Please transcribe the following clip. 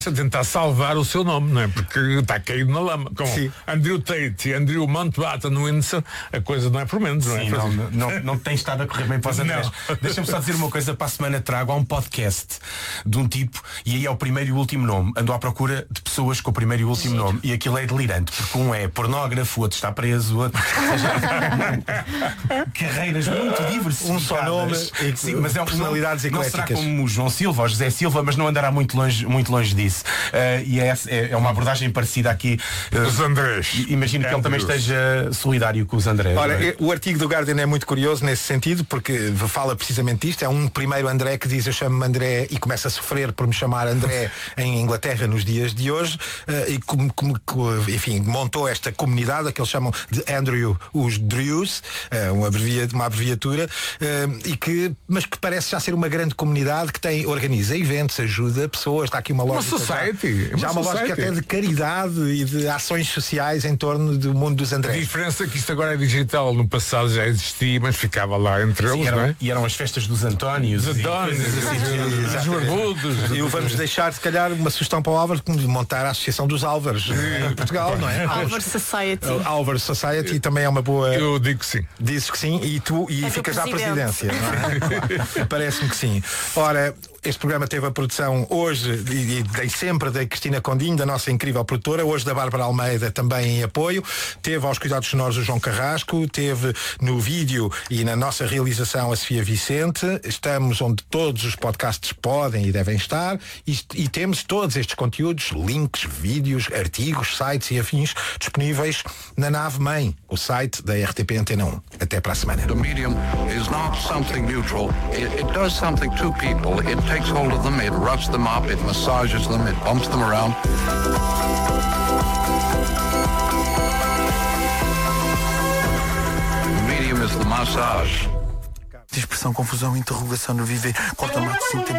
a tentar salvar o seu nome, não é? Porque está caído na lama. Com Andrew Tate e Andrew Mountbatten Windsor, a coisa não é por menos, não é? Sim, não tem estado a correr bem para os Andrés. Deixa-me só dizer uma coisa, para a semana trago. Há um podcast de um tipo, e aí é o primeiro e o último nome. Ando à procura de pessoas com o primeiro e o último nome. E aquilo é delirante, porque um é pornógrafo, o outro está preso, outro... carreiras muito diversificadas. Um só nome, sim, mas é personalidades ecléticas. Não será como o João Silva ou José Silva, mas não andará muito longe disso. E é uma abordagem parecida aqui. Os Andrés. Imagino que ele também esteja solidário com os Andrés. Ora, o artigo do Guardian é muito curioso nesse sentido, porque fala precisamente disto. É um primeiro André que diz: eu chamo-me André, e começa a sofrer por me chamar André em Inglaterra nos dias de hoje, enfim, montou esta comunidade, a que eles chamam de Andrew, os Drews, uma abreviatura, mas que parece já ser uma grande comunidade que organiza eventos, ajuda pessoas. Está aqui uma loja. Já uma lógica até de caridade e de ações sociais em torno do mundo dos Andrés. A diferença é que isto agora é digital. No passado já existia, mas ficava lá entre eles, não é? E eram as festas dos Antónios. Os barbudos. E vamos deixar, se calhar, uma sugestão para o Álvaro de montar a Associação dos Álvares em Portugal, não é? Álvaro Society. Álvaro Society também é uma boa... Eu digo que sim. Dizes que sim e tu ficas à presidência, não é? Claro. Parece-me que sim. Ora, este programa teve a produção hoje e sempre da Cristina Condinho, da nossa incrível produtora, hoje da Bárbara Almeida também em apoio, teve aos cuidados sonoros o João Carrasco, teve no vídeo e na nossa realização a Sofia Vicente. Estamos onde todos os podcasts podem e devem estar e temos todos estes conteúdos, links, vídeos, artigos, sites e afins disponíveis na nave mãe, o site da RTP Antena 1. Até para a semana. The medium is not something neutral. It does something to people. It takes hold of them, it roughs them up, it massages them, it bumps them around. The medium is the massage. Dispersão, confusão, interrogação no viver, conta-me